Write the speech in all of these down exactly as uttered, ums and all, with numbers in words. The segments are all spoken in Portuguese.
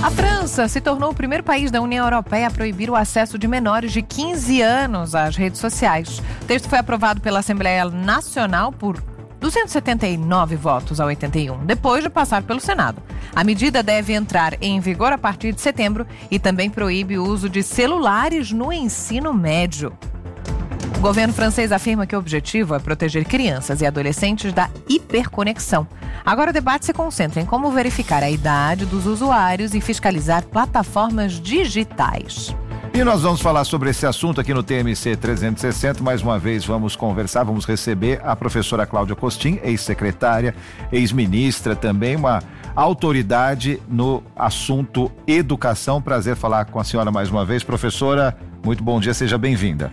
A França se tornou o primeiro país da União Europeia a proibir o acesso de menores de quinze anos às redes sociais. O texto foi aprovado pela Assembleia Nacional por duzentos e setenta e nove votos a oitenta e um, depois de passar pelo Senado. A medida deve entrar em vigor a partir de setembro e também proíbe o uso de celulares no ensino médio. O governo francês afirma que o objetivo é proteger crianças e adolescentes da hiperconexão. Agora o debate se concentra em como verificar a idade dos usuários e fiscalizar plataformas digitais. E nós vamos falar sobre esse assunto aqui no T M C trezentos e sessenta. Mais uma vez vamos conversar, vamos receber a professora Cláudia Costin, ex-secretária, ex-ministra, também uma autoridade no assunto educação. Prazer falar com a senhora mais uma vez. Professora, muito bom dia, seja bem-vinda.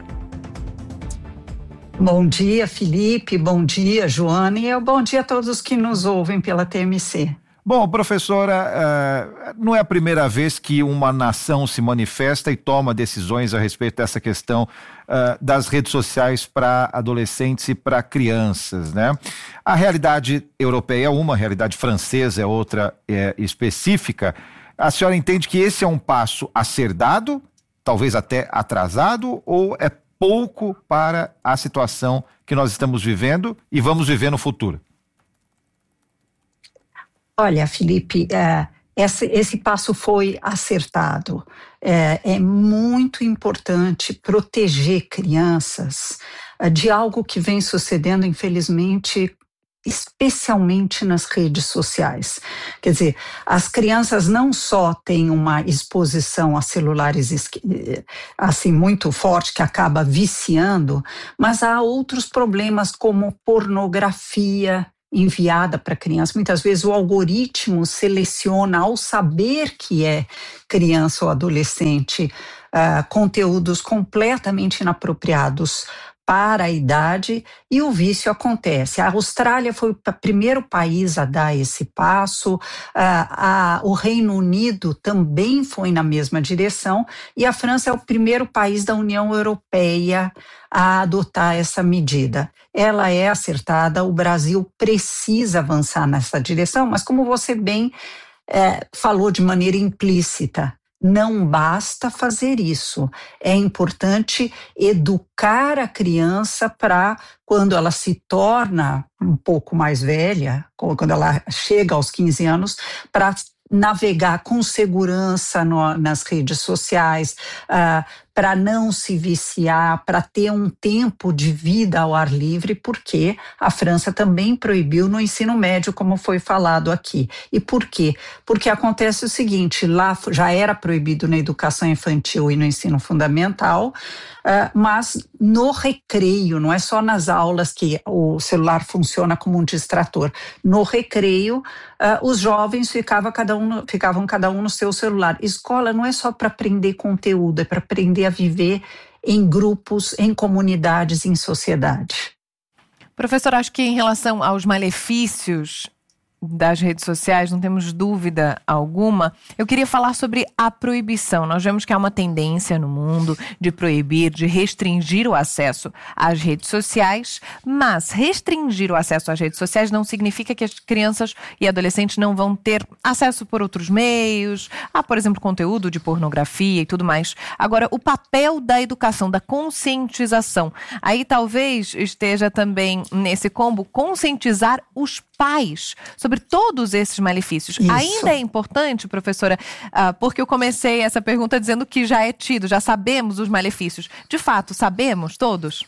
Bom dia, Felipe, bom dia, Joana, e bom dia a todos que nos ouvem pela T M C. Bom, professora, não é a primeira vez que uma nação se manifesta e toma decisões a respeito dessa questão das redes sociais para adolescentes e para crianças, né? A realidade europeia é uma, a realidade francesa é outra, é, específica. A senhora entende que esse é um passo a ser dado, talvez até atrasado, ou é pouco para a situação que nós estamos vivendo e vamos viver no futuro? Olha, Felipe, é, esse, esse passo foi acertado. É, é muito importante proteger crianças é, de algo que vem sucedendo, infelizmente, especialmente nas redes sociais. Quer dizer, as crianças não só têm uma exposição a celulares assim muito forte que acaba viciando, mas há outros problemas como pornografia enviada para criança. Muitas vezes o algoritmo seleciona, ao saber que é criança ou adolescente, uh, conteúdos completamente inapropriados para a idade, e o vício acontece. A Austrália foi o primeiro país a dar esse passo, uh, a, o Reino Unido também foi na mesma direção, e a França é o primeiro país da União Europeia a adotar essa medida. Ela é acertada, o Brasil precisa avançar nessa direção, mas como você bem é, falou de maneira implícita, não basta fazer isso. É importante educar a criança para, quando ela se torna um pouco mais velha, quando ela chega aos quinze anos, para navegar com segurança no, nas redes sociais, uh, para não se viciar, para ter um tempo de vida ao ar livre, porque a França também proibiu no ensino médio, como foi falado aqui. E por quê? Porque acontece o seguinte, lá já era proibido na educação infantil e no ensino fundamental, uh, mas no recreio, não é só nas aulas que o celular funciona como um distrator. No recreio, uh, os jovens ficavam cada, um, ficavam cada um no seu celular. Escola não é só para aprender conteúdo, é para aprender a viver em grupos, em comunidades, em sociedade. Professor, acho que em relação aos malefícios das redes sociais, não temos dúvida alguma. Eu queria falar sobre a proibição. Nós vemos que há uma tendência no mundo de proibir, de restringir o acesso às redes sociais, mas restringir o acesso às redes sociais não significa que as crianças e adolescentes não vão ter acesso por outros meios, a, por exemplo, conteúdo de pornografia e tudo mais. Agora, o papel da educação, da conscientização, aí talvez esteja também nesse combo conscientizar os pais sobre todos esses malefícios. Isso. Ainda é importante, professora, uh, porque eu comecei essa pergunta dizendo que já é tido, já sabemos os malefícios. De fato, sabemos todos?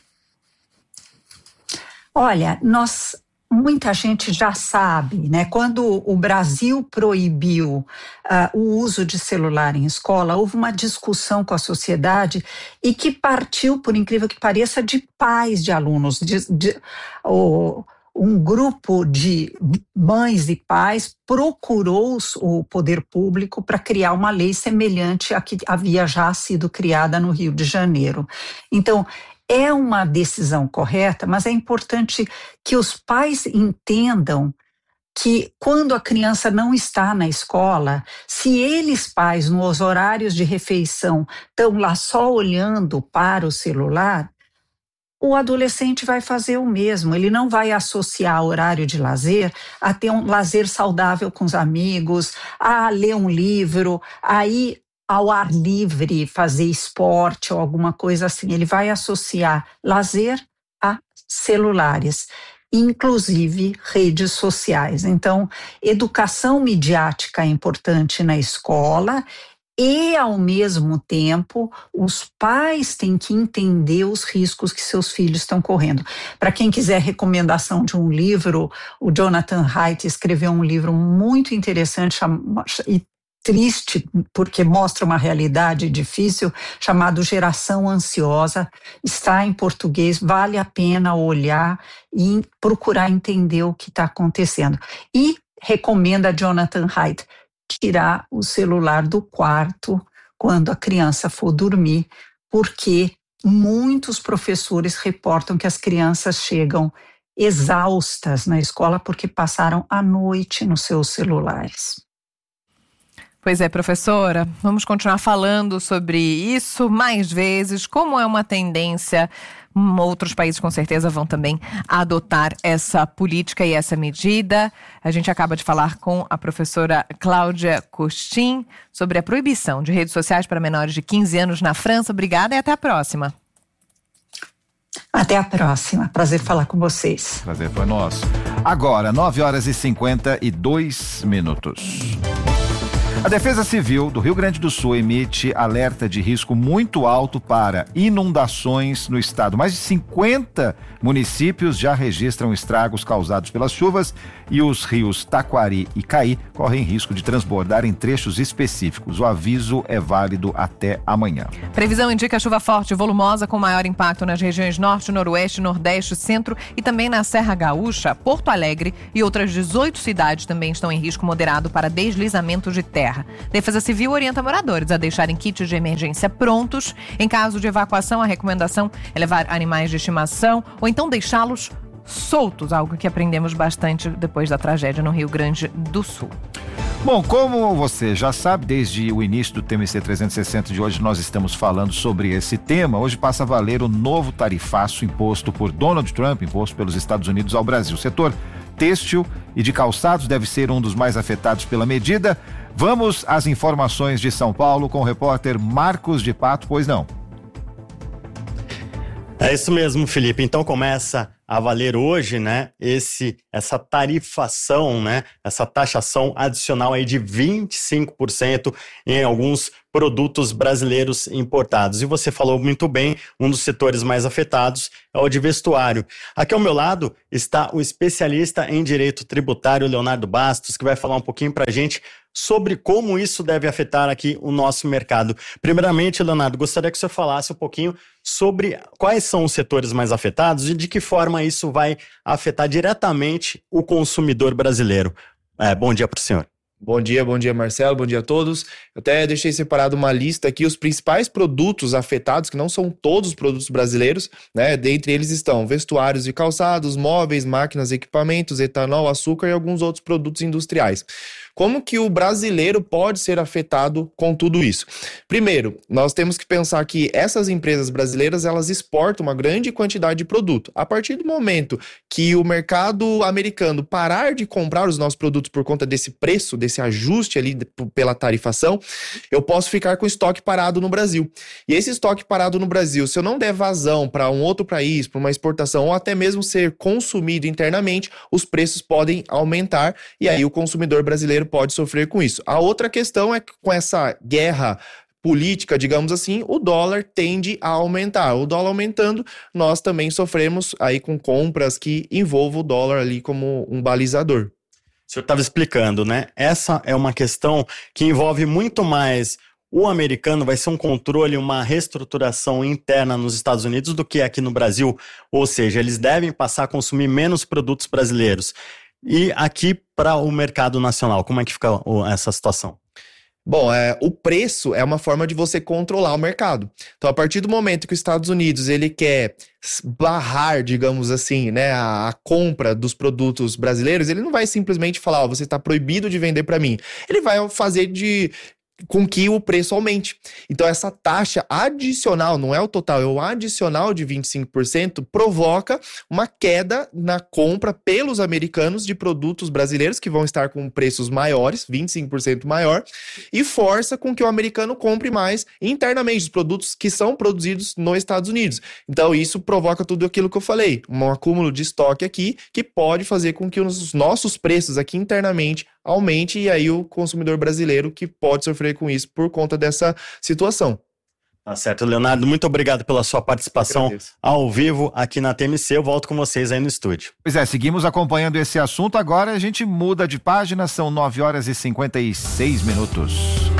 Olha, nós, muita gente já sabe, né? Quando o Brasil proibiu uh, o uso de celular em escola, houve uma discussão com a sociedade e que partiu, por incrível que pareça, de pais de alunos, de, de, o, um grupo de mães e pais procurou o poder público para criar uma lei semelhante à que havia já sido criada no Rio de Janeiro. Então, é uma decisão correta, mas é importante que os pais entendam que quando a criança não está na escola, se eles pais nos horários de refeição estão lá só olhando para o celular, o adolescente vai fazer o mesmo. Ele não vai associar horário de lazer a ter um lazer saudável com os amigos, a ler um livro, a ir ao ar livre, fazer esporte ou alguma coisa assim. Ele vai associar lazer a celulares, inclusive redes sociais. Então, educação midiática é importante na escola. E, ao mesmo tempo, os pais têm que entender os riscos que seus filhos estão correndo. Para quem quiser recomendação de um livro, o Jonathan Haidt escreveu um livro muito interessante e triste, porque mostra uma realidade difícil, chamado Geração Ansiosa. Está em português, vale a pena olhar e procurar entender o que está acontecendo. E recomenda a Jonathan Haidt tirar o celular do quarto quando a criança for dormir, porque muitos professores reportam que as crianças chegam exaustas na escola porque passaram a noite nos seus celulares. Pois é, professora, vamos continuar falando sobre isso mais vezes, como é uma tendência. Outros países com certeza vão também adotar essa política e essa medida. A gente acaba de falar com a professora Cláudia Costin sobre a proibição de redes sociais para menores de quinze anos na França. Obrigada e até a próxima. Até a próxima. Prazer falar com vocês. Prazer foi nosso. Agora, nove horas e cinquenta e dois minutos. A Defesa Civil do Rio Grande do Sul emite alerta de risco muito alto para inundações no estado. Mais de cinquenta municípios já registram estragos causados pelas chuvas e os rios Taquari e Caí correm risco de transbordar em trechos específicos. O aviso é válido até amanhã. Previsão indica chuva forte e volumosa com maior impacto nas regiões Norte, Noroeste, Nordeste, Centro e também na Serra Gaúcha, Porto Alegre e outras dezoito cidades também estão em risco moderado para deslizamento de terra. Defesa Civil orienta moradores a deixarem kits de emergência prontos. Em caso de evacuação, a recomendação é levar animais de estimação ou então deixá-los soltos, algo que aprendemos bastante depois da tragédia no Rio Grande do Sul. Bom, como você já sabe, desde o início do T M C trezentos e sessenta de hoje nós estamos falando sobre esse tema. Hoje passa a valer o novo tarifaço imposto por Donald Trump, imposto pelos Estados Unidos ao Brasil. O setor têxtil e de calçados deve ser um dos mais afetados pela medida. Vamos às informações de São Paulo com o repórter Marcos de Pato, pois não? É isso mesmo, Felipe. Então começa a valer hoje, né, esse, essa tarifação, né, essa taxação adicional aí de vinte e cinco por cento em alguns produtos brasileiros importados. E você falou muito bem, um dos setores mais afetados é o de vestuário. Aqui ao meu lado está o especialista em direito tributário, Leonardo Bastos, que vai falar um pouquinho para a gente sobre como isso deve afetar aqui o nosso mercado. Primeiramente, Leonardo, gostaria que o senhor falasse um pouquinho sobre quais são os setores mais afetados e de que forma isso vai afetar diretamente o consumidor brasileiro. É, bom dia para o senhor. Bom dia, bom dia Marcelo, bom dia a todos. Eu até deixei separado uma lista aqui, os principais produtos afetados, que não são todos os produtos brasileiros, né? Dentre eles estão vestuários e calçados, móveis, máquinas, equipamentos, etanol, açúcar e alguns outros produtos industriais. Como que o brasileiro pode ser afetado com tudo isso? Primeiro, nós temos que pensar que essas empresas brasileiras, elas exportam uma grande quantidade de produto. A partir do momento que o mercado americano parar de comprar os nossos produtos por conta desse preço, desse ajuste ali pela tarifação, eu posso ficar com estoque parado no Brasil. E esse estoque parado no Brasil, se eu não der vazão para um outro país, para uma exportação, ou até mesmo ser consumido internamente, os preços podem aumentar e aí o consumidor brasileiro pode sofrer com isso. A outra questão é que com essa guerra política, digamos assim, o dólar tende a aumentar. O dólar aumentando, nós também sofremos aí com compras que envolvam o dólar ali como um balizador. O senhor estava explicando, né? Essa é uma questão que envolve muito mais o americano, vai ser um controle, uma reestruturação interna nos Estados Unidos do que aqui no Brasil, ou seja, eles devem passar a consumir menos produtos brasileiros. E aqui para o mercado nacional, como é que fica essa situação? Bom, é, o preço é uma forma de você controlar o mercado. Então, a partir do momento que os Estados Unidos ele quer barrar, digamos assim, né, a, a compra dos produtos brasileiros, ele não vai simplesmente falar, ó, você está proibido de vender para mim. Ele vai fazer de com que o preço aumente. Então essa taxa adicional, não é o total, é o adicional de vinte e cinco por cento, provoca uma queda na compra pelos americanos de produtos brasileiros que vão estar com preços maiores, vinte e cinco por cento maior, e força com que o americano compre mais internamente os produtos que são produzidos nos Estados Unidos. Então isso provoca tudo aquilo que eu falei, um acúmulo de estoque aqui que pode fazer com que os nossos preços aqui internamente aumente, e aí o consumidor brasileiro que pode sofrer com isso por conta dessa situação. Tá certo, Leonardo, muito obrigado pela sua participação ao vivo aqui na T M C. Eu volto com vocês aí no estúdio. Pois é, seguimos acompanhando esse assunto. Agora a gente muda de página, são nove horas e cinquenta e seis minutos.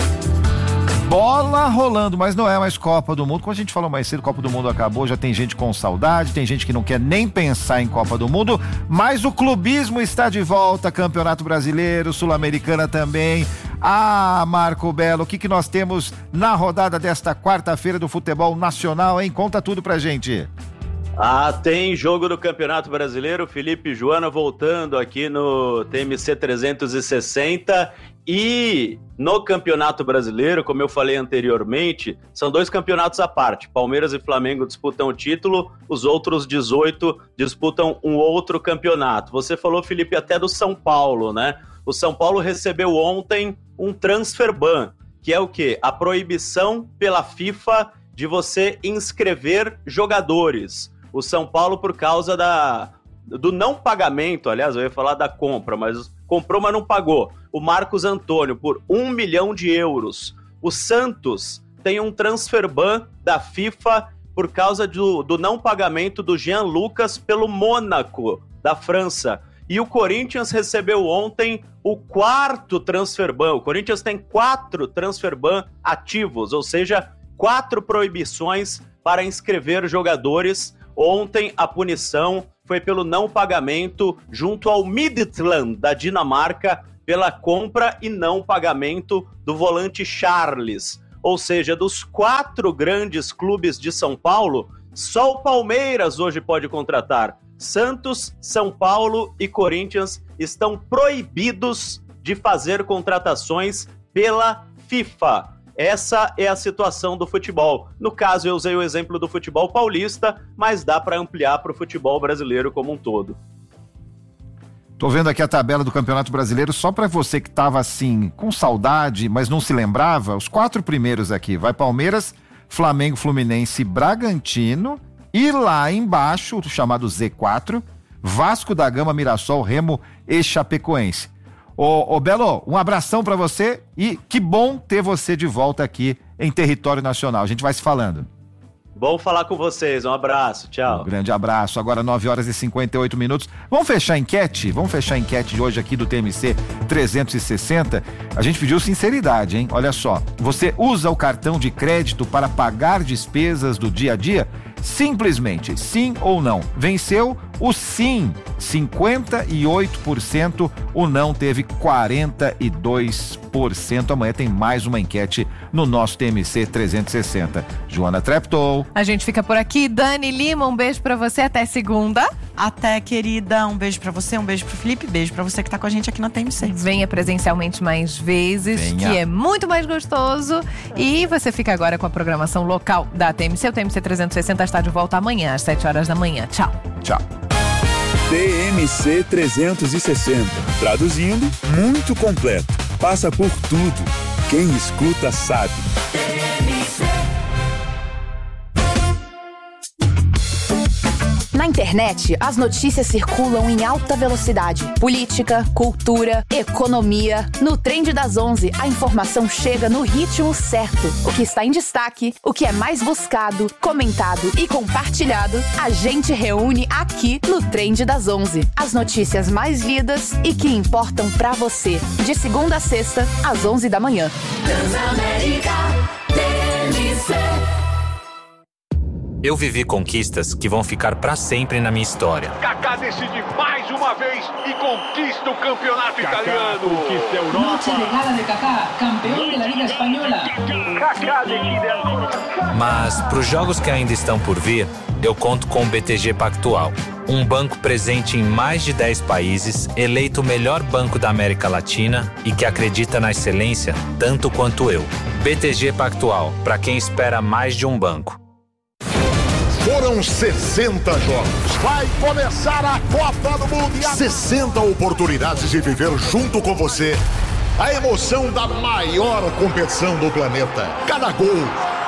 Bola rolando, mas não é mais Copa do Mundo. Como a gente falou mais cedo, Copa do Mundo acabou, já tem gente com saudade, tem gente que não quer nem pensar em Copa do Mundo, mas o clubismo está de volta, Campeonato Brasileiro, Sul-Americana também. Ah, Marco Belo, o que, que nós temos na rodada desta quarta-feira do futebol nacional, hein? Conta tudo pra gente. Ah, tem jogo do Campeonato Brasileiro, Felipe e Joana voltando aqui no T M C trezentos e sessenta, e no Campeonato Brasileiro, como eu falei anteriormente, são dois campeonatos à parte. Palmeiras e Flamengo disputam o título, os outros dezoito disputam um outro campeonato. Você falou, Felipe, até do São Paulo, né? O São Paulo recebeu ontem um transfer ban, que é o quê? A proibição pela FIFA de você inscrever jogadores. O São Paulo, por causa da, do não pagamento, aliás, eu ia falar da compra, mas comprou, mas não pagou. O Marcos Antônio, por um milhão de euros. O Santos tem um transfer ban da FIFA por causa do, do não pagamento do Jean Lucas pelo Mônaco, da França. E o Corinthians recebeu ontem o quarto transfer ban. O Corinthians tem quatro transfer ban ativos, ou seja, quatro proibições para inscrever jogadores. Ontem a punição foi pelo não pagamento junto ao Midtjylland da Dinamarca pela compra e não pagamento do volante Charles. Ou seja, dos quatro grandes clubes de São Paulo, só o Palmeiras hoje pode contratar. Santos, São Paulo e Corinthians estão proibidos de fazer contratações pela FIFA. Essa é a situação do futebol. No caso, eu usei o exemplo do futebol paulista, mas dá para ampliar para o futebol brasileiro como um todo. Tô vendo aqui a tabela do Campeonato Brasileiro, só para você que tava assim, com saudade, mas não se lembrava, os quatro primeiros aqui, vai Palmeiras, Flamengo, Fluminense, Bragantino, e lá embaixo, o chamado Z quatro, Vasco da Gama, Mirassol, Remo e Chapecoense. Ô, ô Belo, um abração pra você e que bom ter você de volta aqui em território nacional. A gente vai se falando. Bom falar com vocês, um abraço, tchau. Um grande abraço, agora nove horas e cinquenta e oito minutos. Vamos fechar a enquete? Vamos fechar a enquete de hoje aqui do T M C trezentos e sessenta. A gente pediu sinceridade, hein? Olha só, você usa o cartão de crédito para pagar despesas do dia a dia? Simplesmente, sim ou não? Venceu o sim, cinquenta e oito por cento, o não teve quarenta e dois por cento. Amanhã tem mais uma enquete no nosso T M C trezentos e sessenta. Joana Treptow. A gente fica por aqui. Dani Lima, um beijo pra você, até segunda. Até, querida, um beijo pra você, um beijo pro Felipe, beijo pra você que tá com a gente aqui na T M C. Venha presencialmente mais vezes, Venha. que é muito mais gostoso. E você fica agora com a programação local da T M C. O T M C trezentos e sessenta está de volta amanhã, às sete horas da manhã. Tchau. Tchau. T M C trezentos e sessenta. Traduzindo, muito completo. Passa por tudo. Quem escuta sabe. Na internet, as notícias circulam em alta velocidade. Política, cultura, economia. No Trend das onze, a informação chega no ritmo certo. O que está em destaque, o que é mais buscado, comentado e compartilhado, a gente reúne aqui no Trend das onze. As notícias mais lidas e que importam pra você. De segunda a sexta, às onze da manhã. Transamérica T M C. Eu vivi conquistas que vão ficar pra sempre na minha história. Kaká decide mais uma vez e conquista o campeonato Kaká italiano. Conquista a Europa. Noche de gala de Kaká, campeão da Liga Espanhola. Kaká decide agora. Mas para os jogos que ainda estão por vir, eu conto com o B T G Pactual, um banco presente em mais de dez países, eleito o melhor banco da América Latina e que acredita na excelência tanto quanto eu. B T G Pactual, para quem espera mais de um banco. Foram sessenta jogos. Vai começar a Copa do Mundo. E a... sessenta oportunidades de viver junto com você a emoção da maior competição do planeta. Cada gol,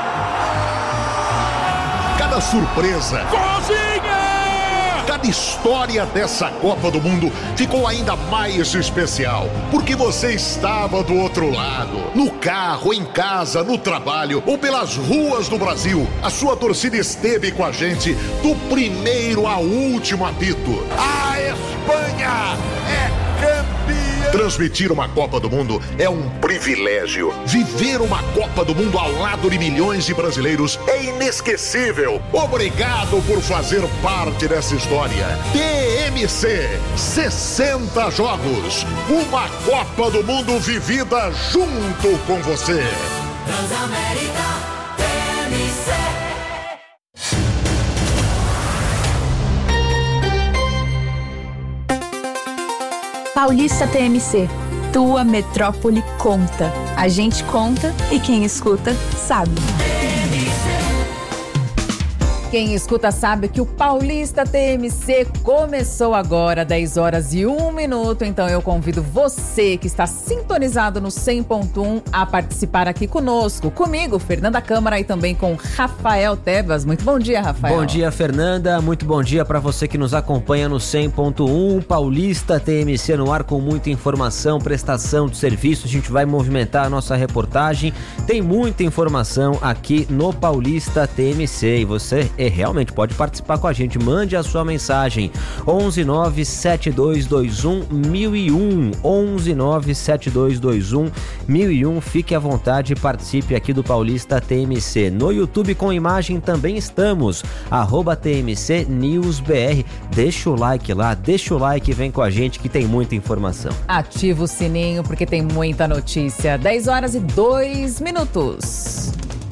cada surpresa, Cozinha! cada história dessa Copa do Mundo ficou ainda mais especial, porque você estava do outro lado, no carro, em casa, no trabalho ou pelas ruas do Brasil. A sua torcida esteve com a gente do primeiro ao último apito. A Espanha é campeã! Transmitir uma Copa do Mundo é um privilégio. Viver uma Copa do Mundo ao lado de milhões de brasileiros é inesquecível. Obrigado por fazer parte dessa história. T M C, sessenta jogos. Uma Copa do Mundo vivida junto com você. Transamérica T M C. Paulista T M C, tua metrópole conta. A gente conta e quem escuta sabe. Quem escuta sabe que o Paulista T M C começou agora, dez horas e um minuto. Então eu convido você que está sintonizado no cem ponto um a participar aqui conosco. Comigo, Fernanda Câmara, e também com Rafael Tebas. Muito bom dia, Rafael. Bom dia, Fernanda. Muito bom dia para você que nos acompanha no cem ponto um. Paulista T M C no ar com muita informação, prestação de serviço. A gente vai movimentar a nossa reportagem. Tem muita informação aqui no Paulista T M C e você é, realmente pode participar com a gente. Mande a sua mensagem onze nove sete dois dois um mil e um onze nove sete dois dois um mil e um. Fique à vontade e participe aqui do Paulista T M C. No YouTube com imagem também estamos, arroba T M C News B R. Deixa o like lá, deixa o like e vem com a gente que tem muita informação. Ativa o sininho porque tem muita notícia. dez horas e dois minutos.